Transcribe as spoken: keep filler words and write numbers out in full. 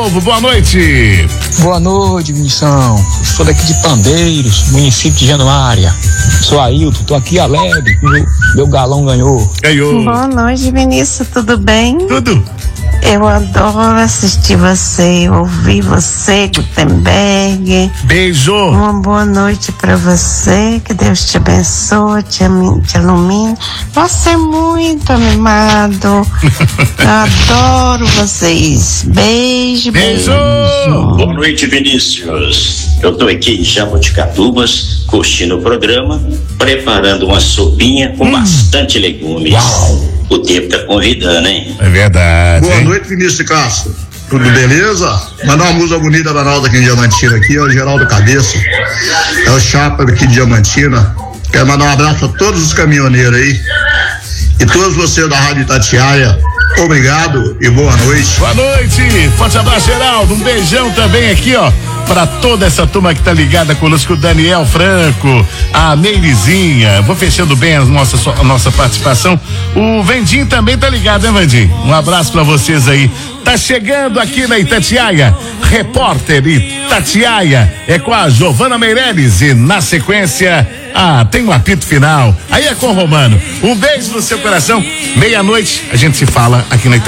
Alvo, boa noite. Boa noite, Missão. Sou daqui de Pandeiros, município de Januária. Sou Ailton, tô aqui alegre, meu, meu galão ganhou. Ganhou. Boa noite, Vinícius, tudo bem? Tudo. Eu adoro assistir você, ouvir você, Gutenberg. Beijo. Uma boa noite pra você, que Deus te abençoe, te, te ilumine. Você é muito animado. Eu adoro vocês. Beijo, beijo. beijo. Boa noite, Vinícius. Eu tô aqui em Jabuticatubas, curtindo o programa, preparando uma sopinha com hum. bastante legumes. Uau. O tempo tá convidando, hein? É verdade. Boa hein? noite, Vinícius Castro. Tudo beleza? Mandar uma música bonita da Nalda aqui em Diamantina, aqui, é o Geraldo Cabeça. É o Chapa aqui de Diamantina. Quero mandar um abraço a todos os caminhoneiros aí. E todos vocês da Rádio Itatiaia. Obrigado e boa noite. Boa noite. Forte abraço, Geraldo. Um beijão também aqui, ó, para toda essa turma que tá ligada conosco, o Daniel Franco, a Neirizinha. Vou fechando bem a nossa, a nossa participação. O Vendim também tá ligado, hein, Vendim? Um abraço para vocês aí. Tá chegando aqui na Itatiaia, repórter Itatiaia, é com a Giovana Meireles e na sequência, ah, tem um apito final. Aí é com o Romano. Um beijo no seu coração. Meia-noite a gente se fala aqui na Itatiaia.